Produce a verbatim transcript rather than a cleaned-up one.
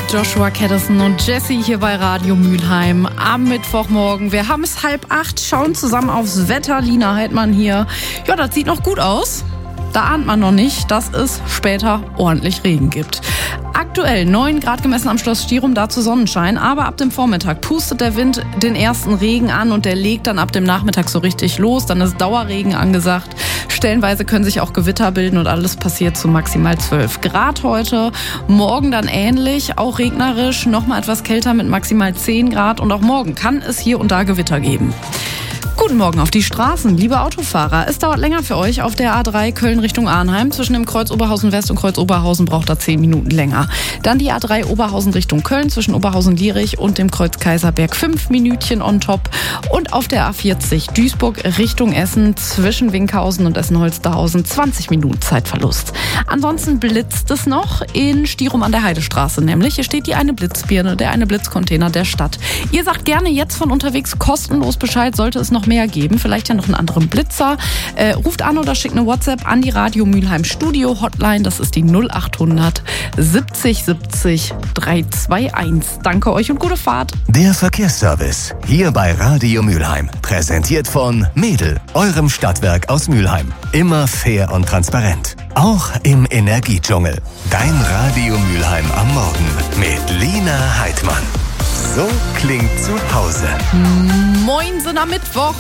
Joshua Caddison und Jessie hier bei Radio Mülheim am Mittwochmorgen. Wir haben es halb acht, schauen zusammen aufs Wetter. Lina Heidmann hier. Ja, das sieht noch gut aus. Da ahnt man noch nicht, dass es später ordentlich Regen gibt. Aktuell neun Grad gemessen am Schloss Stirum, dazu Sonnenschein. Aber ab dem Vormittag pustet der Wind den ersten Regen an und der legt dann ab dem Nachmittag so richtig los. Dann ist Dauerregen angesagt. Stellenweise können sich auch Gewitter bilden und alles passiert zu maximal zwölf Grad heute. Morgen dann ähnlich, auch regnerisch, nochmal etwas kälter mit maximal zehn Grad. Und auch morgen kann es hier und da Gewitter geben. Guten Morgen auf die Straßen, liebe Autofahrer. Es dauert länger für euch auf der A drei Köln Richtung Arnheim. Zwischen dem Kreuz Oberhausen West und Kreuz Oberhausen braucht er zehn Minuten länger. Dann die A drei Oberhausen Richtung Köln zwischen Oberhausen-Lierich und dem Kreuz Kaiserberg fünf Minütchen on top. Und auf der A vierzig Duisburg Richtung Essen zwischen Winkhausen und Essen-Holsterhausen zwanzig Minuten Zeitverlust. Ansonsten blitzt es noch in Stirum an der Heidestraße, nämlich hier steht die eine Blitzbirne, der eine Blitzcontainer der Stadt. Ihr sagt gerne jetzt von unterwegs kostenlos Bescheid, sollte es noch mehr geben, vielleicht ja noch einen anderen Blitzer. Äh, ruft an oder schickt eine WhatsApp an die Radio Mülheim Studio Hotline. Das ist die null achthundert siebzig siebzig dreihunderteinundzwanzig. Danke euch und gute Fahrt. Der Verkehrsservice hier bei Radio Mülheim. Präsentiert von Mädel, eurem Stadtwerk aus Mülheim. Immer fair und transparent. Auch im Energiedschungel. Dein Radio Mülheim am Morgen mit Lina Heidmann. So klingt zu Hause. Moin, sind am Mittwoch.